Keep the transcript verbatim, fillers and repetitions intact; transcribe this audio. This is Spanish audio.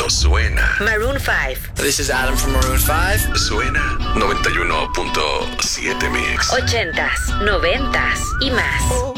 Esto suena. Maroon five. This is Adam from Maroon five. Suena noventa y uno punto siete Mix. Ochentas, noventas y más.